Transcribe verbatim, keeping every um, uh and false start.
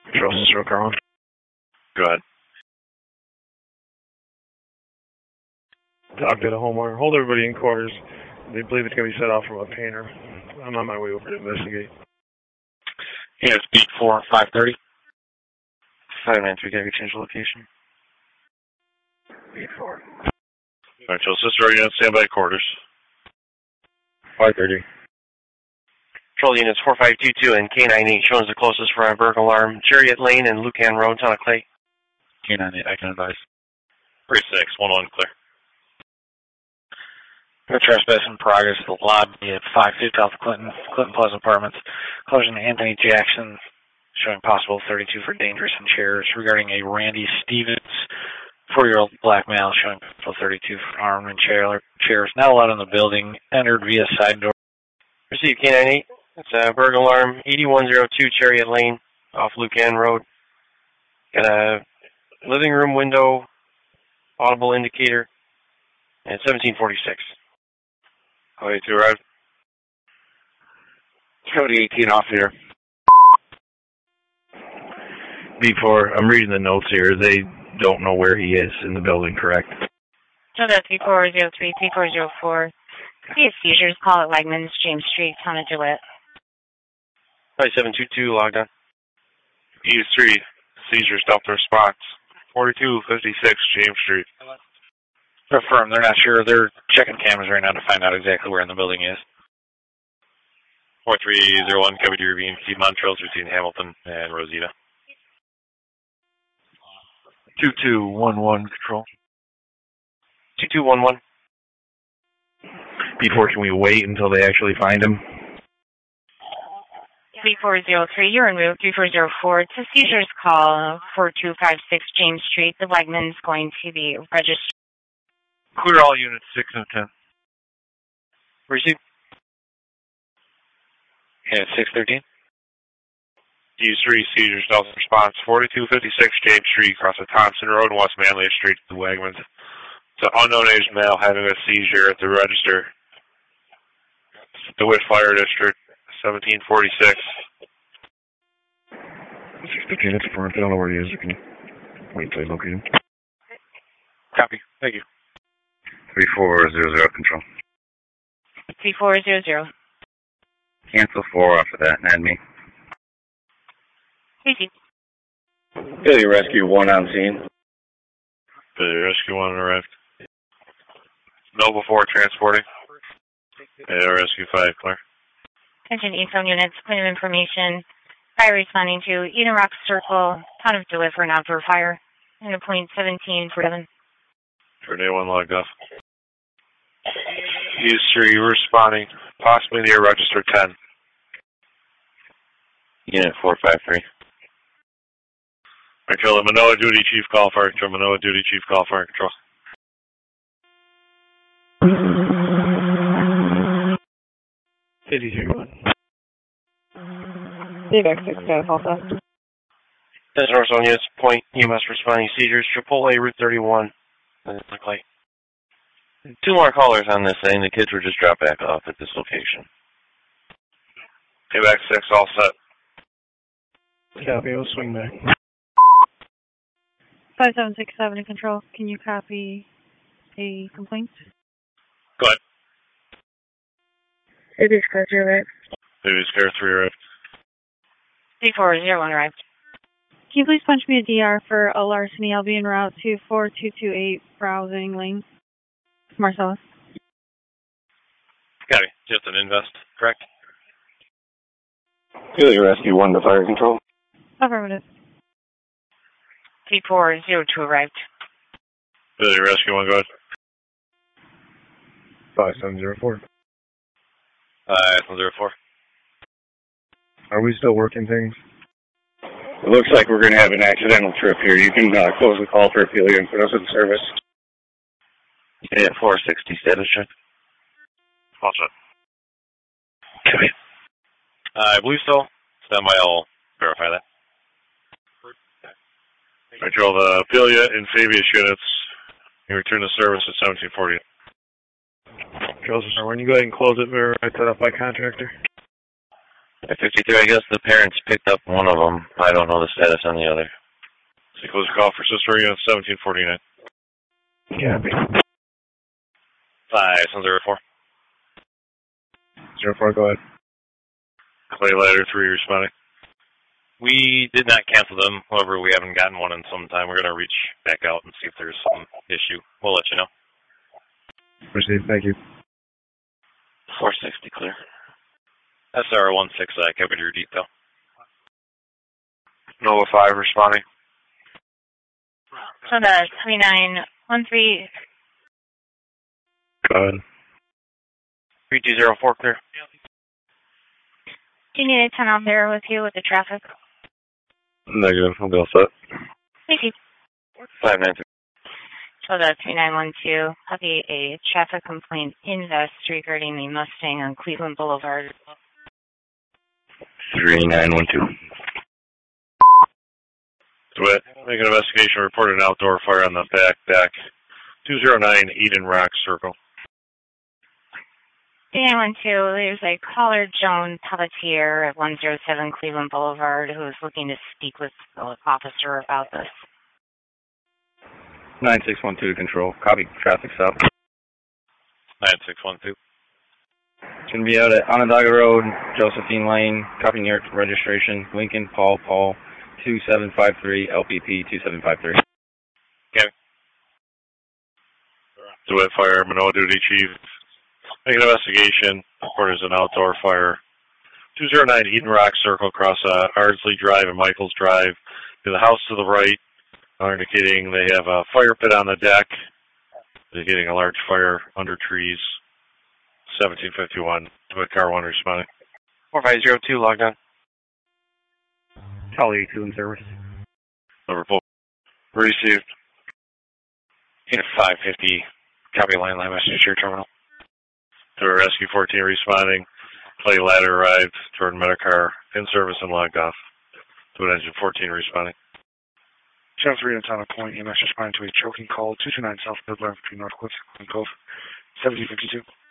Control Cicero Carlin. Go ahead. Talk to the homeowner. Hold everybody in quarters. They believe it's going to be set off from a painter. I'm on my way over to investigate. Yeah, it's beat four, five thirty. five nine three, can you change the location? Beat four. Alright, so Cicero unit, standby quarters. five thirty. Control units four five two two and K ninety-eight shown as the closest for a burglar alarm. Chariot Lane and Lucan Road, Town of Clay. K ninety-eight, I can advise. three six, one one, clear. No trespass in progress at the lobby at five fifty off Clinton, Clinton Plaza Apartments. Closing to Anthony Jackson, showing possible thirty-two for dangerous in chairs. Regarding a Randy Stevens, four-year-old black male, showing possible thirty-two for armed and chair, chairs. Not allowed in the building. Entered via side door. Receive K ninety-eight. It's a burglar alarm, eighty-one oh two Chariot Lane, off Lucan Road. Got a living room window, audible indicator, and seventeen forty-six. Highway two arrived. Cody eighteen off here. B four, I'm reading the notes here. They don't know where he is in the building, correct? So that's three four zero three, three four zero four. He has seizures. Call at Wegmans, James Street, Town of Gillette. Highway seven two two, logged on. E three, seizures, Delta response. forty-two fifty-six, James Street. Confirm, they're not sure. They're checking cameras right now to find out exactly where in the building is. four three zero one, Covey Ravine, Steve Montrose between Hamilton and Rosita. two two one one, control. two two one one. B four, can we wait until they actually find him? three four zero three, you're en route. three four zero four, to seizures call, four two five six James Street. The Wegmans going to be registered. Clear all units, six and ten. Receive. Yeah, six thirteen. D three, seizures, Delta response. forty-two fifty-six James Street, across the Thompson Road and West Manley Street to the Wegmans. It's an unknown age male having a seizure at the register. DeWitt Fire District, seventeen forty-six. six fifteen, it's front. I don't know where he is. You can wait until I locate him. Copy. Thank you. three four zero zero, control. three four zero zero. Cancel four off of that and add me. Receive. Philly Rescue one on scene. Philly Rescue one arrived. Nova four transporting. Yeah, Rescue five, clear. Attention E S O units, point of information. Fire responding to Eden Rock Circle, Town of Duluth for an outdoor fire. And a point seventeen for seven. For day one logged off. E three responding, possibly near register ten. Unit four five three. Control the Manoa Duty Chief call fire control. Manoa Duty Chief call fire control. fifty-three one. Feedback six, got a call that. That's North Zone units, point E M S responding seizures, Chipotle Route thirty-one. Doesn't look like. Two more callers on this thing. The kids were just dropped back off at this location. Payback six, all set. Copy, I'll swing back. five seven six seven in control. Can you copy a complaint? Go ahead. It is close, you're right. Baby's care three arrived. three four zero one arrived. Can you please punch me a D R for a larceny? I'll be en route to four two two eight Browsing Lane. Marcellus. Got it. Just an invest, correct? Philly Rescue one to fire control. Affirmative. three four zero two arrived. Philly Rescue one, go ahead. five seven zero four. five seven zero four. Are we still working things? It looks like we're going to have an accidental trip here. You can uh, close the call for Ophelia and put us in service. Yeah, four sixty status check. All set. Okay. Uh, I believe so. Stand by, I'll verify that. Control the Ophelia and Fabius units. You return to service at seventeen forty. Joseph, when you go ahead and close it, verify set up by contractor. At fifty-three, I guess the parents picked up one of them. I don't know the status on the other. Close call for sister unit seventeen forty-nine. Yeah. Five, seven zero four. Zero four, go ahead. Clay Ladder three responding. We did not cancel them. However, we haven't gotten one in some time. We're going to reach back out and see if there's some issue. We'll let you know. Proceed, thank you. four sixty clear. S R one six, uh, covered your detail. Nova five responding. So the twenty-nine one three. Go ahead. three two zero four clear. Do you need a ten out there with you with the traffic? Negative, I'll be all set. Thank you. five nine three. So the three nine one two, copy a traffic complaint invest regarding the Mustang on Cleveland Boulevard. three nine one two. DeWitt, make an investigation, report an outdoor fire on the back deck. two zero nine Eden Rock Circle. three nine one two, there's a caller, Joan Pelletier at one oh seven Cleveland Boulevard, who is looking to speak with the officer about this. nine six one two to control. Copy. Traffic stop. nine six one two. It's going to be out at Onondaga Road, Josephine Lane. Copy New York registration. Lincoln Paul Paul two seven five three L P P two seven five three. Okay. DeWitt Fire, Manoa Duty Chief. Make an investigation. Report is an outdoor fire. two zero nine Eden Rock Circle across uh, Ardsley Drive and Michaels Drive. To the house to the right are indicating they have a fire pit on the deck. They're getting a large fire under trees. seventeen fifty-one. DeWitt Car one responding. four five zero two logged on. Charlie two in service. Number four. Received. Unit five fifty, copy line line message to your terminal. To Rescue fourteen responding. Clay Ladder arrived. Jordan Medicar in service and logged off. To Engine fourteen responding. Channel three in Town of Point, E M S responding to a choking call, two two nine South Midland between North Cliff and Cove, seventeen fifty-two.